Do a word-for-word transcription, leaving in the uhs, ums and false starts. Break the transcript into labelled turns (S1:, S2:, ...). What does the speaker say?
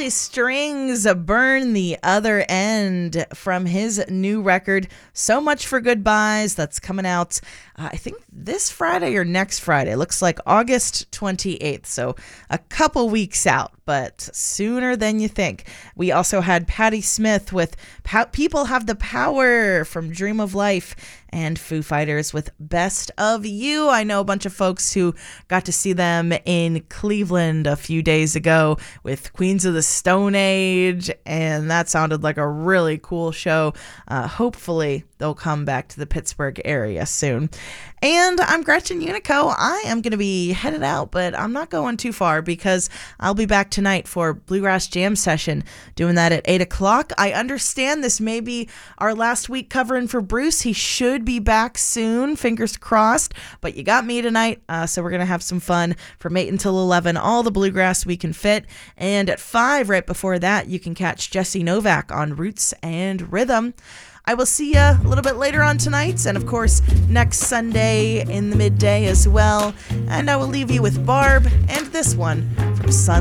S1: Charlie Strings, Burn the Other End, from his new record, So Much for Goodbyes, that's coming out, uh, I think this Friday or next Friday. Looks like August twenty-eighth, so a couple weeks out, but sooner than you think. We also had Patti Smith with Pow- People Have the Power from Dream of Life, and Foo Fighters with Best of You. I know a bunch of folks who got to see them in Cleveland a few days ago with Queens of the Stone Age, and that sounded like a really cool show. Uh, hopefully they'll come back to the Pittsburgh area soon. And I'm Gretchen Unico. I am going to be headed out, but I'm not going too far because I'll be back tonight for Bluegrass Jam Session, doing that at eight o'clock. I understand this may be our last week covering for Bruce. He should be back soon, fingers crossed, but you got me tonight, uh, so we're going to have some fun from eight until eleven, all the bluegrass we can fit. And at five, right before that, you can catch Jesse Novak on Roots and Rhythm. I will see you a little bit later on tonight, and of course next Sunday in the midday as well. And I will leave you with Barb and this one from Sun.